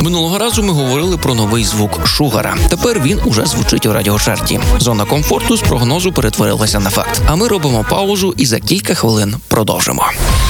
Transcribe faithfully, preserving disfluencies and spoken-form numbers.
Минулого разу ми говорили про новий звук Шугара. Тепер він уже звучить у радіошерті. Зона комфорту з прогнозу перетворилася на факт. А ми робимо паузу і за кілька хвилин продовжимо.